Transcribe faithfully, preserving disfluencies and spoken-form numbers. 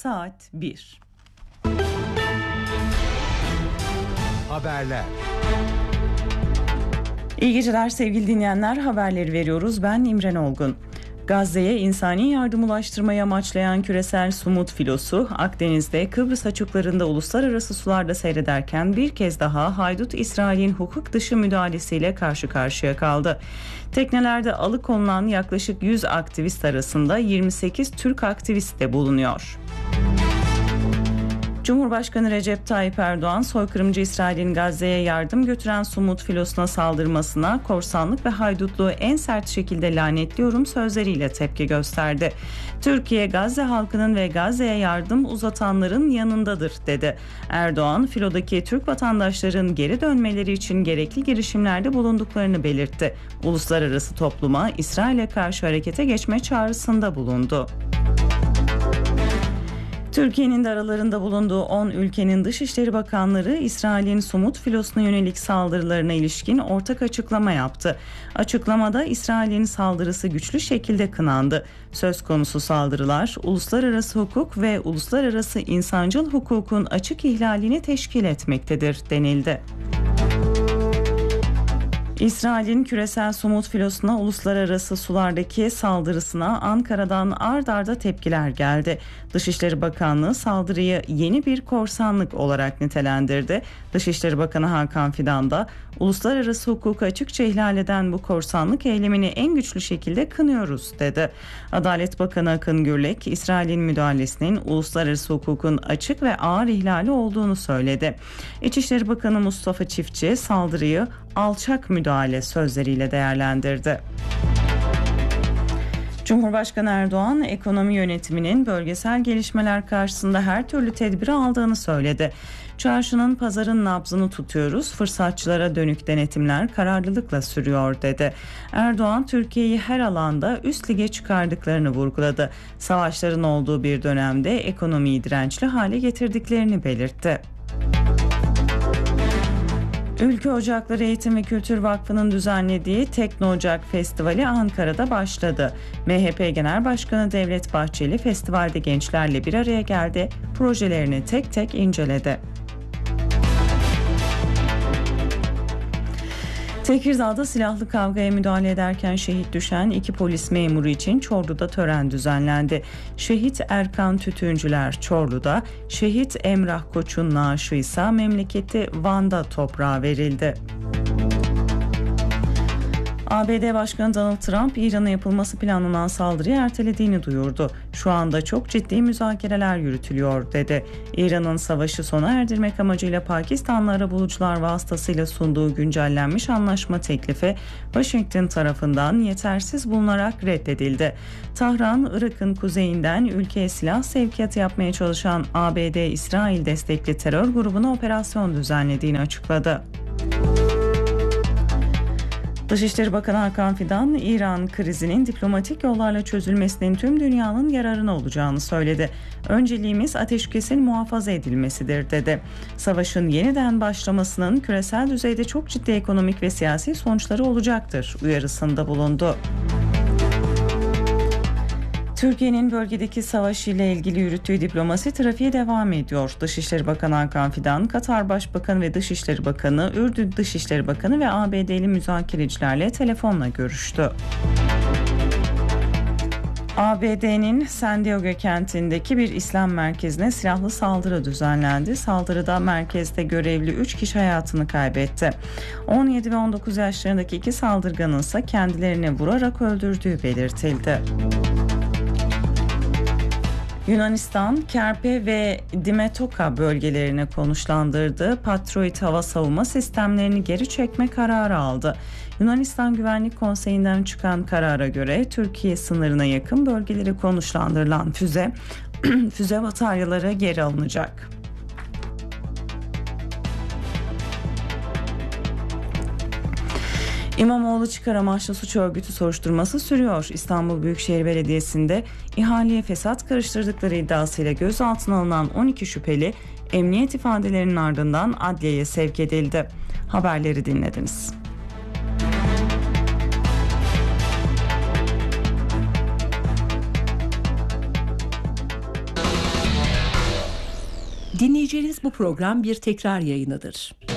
saat bir. Haberler. İyi geceler sevgili dinleyenler, haberleri veriyoruz. Ben İmren Olgun. Gazze'ye insani yardım ulaştırmayı amaçlayan küresel Sumut filosu Akdeniz'de Kıbrıs açıklarında uluslararası sularda seyrederken bir kez daha haydut İsrail'in hukuk dışı müdahalesiyle karşı karşıya kaldı. Teknelerde alıkonulan yaklaşık yüz aktivist arasında yirmi sekiz Türk aktivist de bulunuyor. Cumhurbaşkanı Recep Tayyip Erdoğan, soykırımcı İsrail'in Gazze'ye yardım götüren Sumut filosuna saldırmasına korsanlık ve haydutluğu en sert şekilde lanetliyorum sözleriyle tepki gösterdi. Türkiye, Gazze halkının ve Gazze'ye yardım uzatanların yanındadır dedi. Erdoğan, filodaki Türk vatandaşların geri dönmeleri için gerekli girişimlerde bulunduklarını belirtti. Uluslararası topluma İsrail'e karşı harekete geçme çağrısında bulundu. Türkiye'nin de aralarında bulunduğu on ülkenin Dışişleri Bakanları İsrail'in Sumut filosuna yönelik saldırılarına ilişkin ortak açıklama yaptı. Açıklamada İsrail'in saldırısı güçlü şekilde kınandı. Söz konusu saldırılar uluslararası hukuk ve uluslararası insancıl hukukun açık ihlalini teşkil etmektedir denildi. İsrail'in küresel Sumut filosuna uluslararası sulardaki saldırısına Ankara'dan ard arda tepkiler geldi. Dışişleri Bakanlığı saldırıyı yeni bir korsanlık olarak nitelendirdi. Dışişleri Bakanı Hakan Fidan da uluslararası hukuku açıkça ihlal eden bu korsanlık eylemini en güçlü şekilde kınıyoruz dedi. Adalet Bakanı Akın Gürlek, İsrail'in müdahalesinin uluslararası hukukun açık ve ağır ihlali olduğunu söyledi. İçişleri Bakanı Mustafa Çiftçi saldırıyı alçak müdahale sözleriyle değerlendirdi. Cumhurbaşkanı Erdoğan, ekonomi yönetiminin bölgesel gelişmeler karşısında her türlü tedbiri aldığını söyledi. Çarşının, pazarın nabzını tutuyoruz, fırsatçılara dönük denetimler kararlılıkla sürüyor dedi. Erdoğan, Türkiye'yi her alanda üst lige çıkardıklarını vurguladı. Savaşların olduğu bir dönemde ekonomiyi dirençli hale getirdiklerini belirtti. Ülke Ocakları Eğitim ve Kültür Vakfı'nın düzenlediği Tekno Ocak Festivali Ankara'da başladı. M H P Genel Başkanı Devlet Bahçeli festivalde gençlerle bir araya geldi, projelerini tek tek inceledi. Tekirdağ'da silahlı kavgaya müdahale ederken şehit düşen iki polis memuru için Çorlu'da tören düzenlendi. Şehit Erkan Tütüncüler Çorlu'da, şehit Emrah Koç'un naaşı ise memleketi Van'da toprağa verildi. A B D Başkanı Donald Trump, İran'a yapılması planlanan saldırıyı ertelediğini duyurdu. Şu anda çok ciddi müzakereler yürütülüyor dedi. İran'ın savaşı sona erdirmek amacıyla Pakistanlı arabulucular vasıtasıyla sunduğu güncellenmiş anlaşma teklifi Washington tarafından yetersiz bulunarak reddedildi. Tahran, Irak'ın kuzeyinden ülkeye silah sevkiyatı yapmaya çalışan A B D-İsrail destekli terör grubuna operasyon düzenlediğini açıkladı. Dışişleri Bakanı Hakan Fidan, İran krizinin diplomatik yollarla çözülmesinin tüm dünyanın yararına olacağını söyledi. Önceliğimiz ateşkesin muhafaza edilmesidir dedi. Savaşın yeniden başlamasının küresel düzeyde çok ciddi ekonomik ve siyasi sonuçları olacaktır uyarısında bulundu. Türkiye'nin bölgedeki savaş ile ilgili yürüttüğü diplomasi trafiğe devam ediyor. Dışişleri Bakanı Hakan Fidan, Katar Başbakanı ve Dışişleri Bakanı, Ürdün Dışişleri Bakanı ve A B D'li müzakerecilerle telefonla görüştü. A B D'nin San Diego kentindeki bir İslam merkezine silahlı saldırı düzenlendi. Saldırıda merkezde görevli üç kişi hayatını kaybetti. on yedi ve on dokuz yaşlarındaki iki saldırganın ise kendilerini vurarak öldürdüğü belirtildi. Yunanistan, Kerpe ve Dimetoka bölgelerine konuşlandırdığı Patriot hava savunma sistemlerini geri çekme kararı aldı. Yunanistan Güvenlik Konseyi'nden çıkan karara göre Türkiye sınırına yakın bölgeleri konuşlandırılan füze, füze bataryaları geri alınacak. İmamoğlu çıkar amaçlı suç örgütü soruşturması sürüyor. İstanbul Büyükşehir Belediyesi'nde ihaleye fesat karıştırdıkları iddiasıyla gözaltına alınan on iki şüpheli emniyet ifadelerinin ardından adliyeye sevk edildi. Haberleri dinlediniz. Dinleyeceğiniz bu program bir tekrar yayınıdır.